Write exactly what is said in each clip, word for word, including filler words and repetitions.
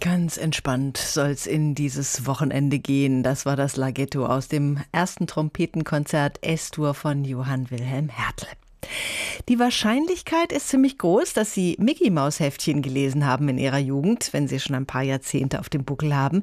Ganz entspannt soll's in dieses Wochenende gehen. Das war das Laghetto aus dem ersten Trompetenkonzert S-Dur von Johann Wilhelm Hertel. Die Wahrscheinlichkeit ist ziemlich groß, dass Sie Mickey-Maus-Heftchen gelesen haben in Ihrer Jugend, wenn Sie schon ein paar Jahrzehnte auf dem Buckel haben.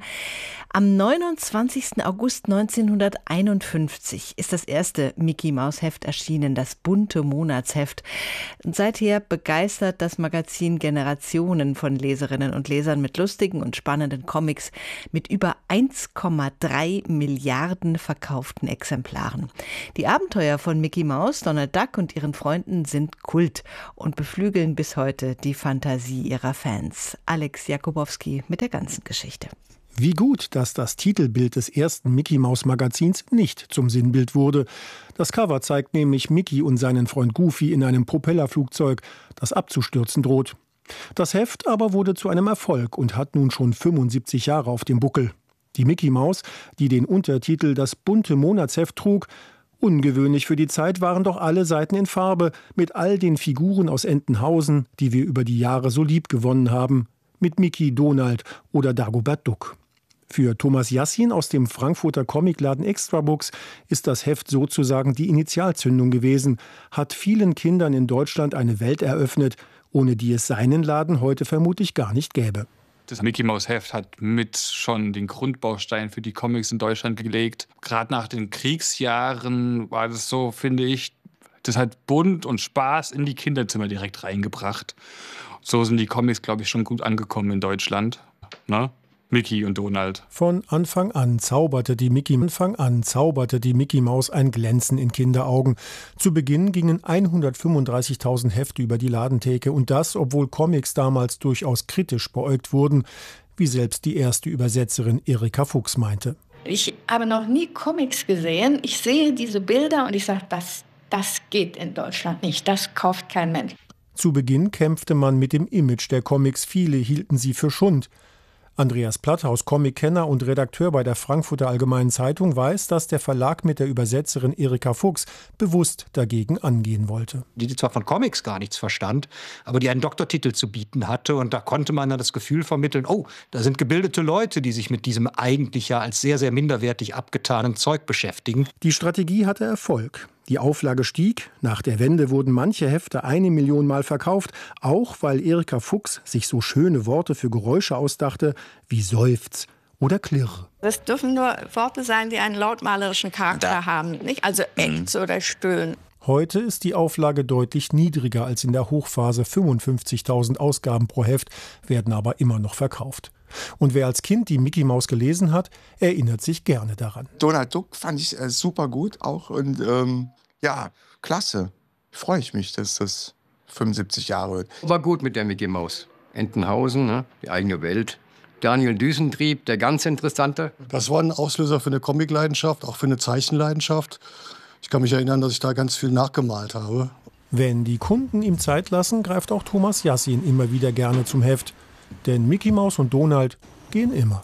Am neunundzwanzigsten August neunzehnhunderteinundfünfzig ist das erste Mickey-Maus-Heft erschienen, das bunte Monatsheft. Und seither begeistert das Magazin Generationen von Leserinnen und Lesern mit lustigen und spannenden Comics mit über eins Komma drei Milliarden verkauften Exemplaren. Die Abenteuer von Mickey Maus, Donald Duck und ihren Freunden sind Kult und beflügeln bis heute die Fantasie ihrer Fans. Alex Jakubowski mit der ganzen Geschichte. Wie gut, dass das Titelbild des ersten Mickey-Maus-Magazins nicht zum Sinnbild wurde. Das Cover zeigt nämlich Mickey und seinen Freund Goofy in einem Propellerflugzeug, das abzustürzen droht. Das Heft aber wurde zu einem Erfolg und hat nun schon fünfundsiebzig Jahre auf dem Buckel. Die Mickey Maus, die den Untertitel Das bunte Monatsheft trug, ungewöhnlich für die Zeit, waren doch alle Seiten in Farbe, mit all den Figuren aus Entenhausen, die wir über die Jahre so lieb gewonnen haben, mit Mickey, Donald oder Dagobert Duck. Für Thomas Yassin aus dem Frankfurter Comicladen Extrabooks ist das Heft sozusagen die Initialzündung gewesen, hat vielen Kindern in Deutschland eine Welt eröffnet, ohne die es seinen Laden heute vermutlich gar nicht gäbe. Das Mickey-Maus-Heft hat mit schon den Grundbaustein für die Comics in Deutschland gelegt. Gerade nach den Kriegsjahren war das so, finde ich, das hat Bunt und Spaß in die Kinderzimmer direkt reingebracht. So sind die Comics, glaube ich, schon gut angekommen in Deutschland. Ne? Mickey und Donald. Von Anfang an zauberte die Mickey Anfang an zauberte die Mickey Maus ein Glänzen in Kinderaugen. Zu Beginn gingen hundertfünfunddreißigtausend Hefte über die Ladentheke und das, obwohl Comics damals durchaus kritisch beäugt wurden, wie selbst die erste Übersetzerin Erika Fuchs meinte. Ich habe noch nie Comics gesehen. Ich sehe diese Bilder und ich sage, das, das geht in Deutschland nicht. Das kauft kein Mensch. Zu Beginn kämpfte man mit dem Image der Comics. Viele hielten sie für Schund. Andreas Platthaus, Comic-Kenner und Redakteur bei der Frankfurter Allgemeinen Zeitung, weiß, dass der Verlag mit der Übersetzerin Erika Fuchs bewusst dagegen angehen wollte. Die, die zwar von Comics gar nichts verstand, aber die einen Doktortitel zu bieten hatte. Und da konnte man dann das Gefühl vermitteln, oh, da sind gebildete Leute, die sich mit diesem eigentlich ja als sehr, sehr minderwertig abgetanen Zeug beschäftigen. Die Strategie hatte Erfolg. Die Auflage stieg. Nach der Wende wurden manche Hefte eine Million Mal verkauft, auch weil Erika Fuchs sich so schöne Worte für Geräusche ausdachte, wie Seufz oder Klirr. Das dürfen nur Worte sein, die einen lautmalerischen Charakter da. haben, nicht? Also Ächz oder Stöhnen. Heute ist die Auflage deutlich niedriger als in der Hochphase. fünfundfünfzigtausend Ausgaben pro Heft werden aber immer noch verkauft. Und wer als Kind die Mickey Maus gelesen hat, erinnert sich gerne daran. Donald Duck fand ich äh, super gut auch und ähm, ja, klasse. Freue ich mich, dass das fünfundsiebzig Jahre wird. War gut mit der Mickey Maus. Entenhausen, ne? Die eigene Welt. Daniel Düsentrieb, der ganz interessante. Das war ein Auslöser für eine Comicleidenschaft, auch für eine Zeichenleidenschaft. Ich kann mich erinnern, dass ich da ganz viel nachgemalt habe. Wenn die Kunden ihm Zeit lassen, greift auch Thomas Yassin immer wieder gerne zum Heft. Denn Mickey Maus und Donald gehen immer.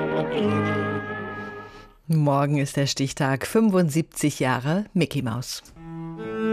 Morgen ist der Stichtag, fünfundsiebzig Jahre Mickey Maus.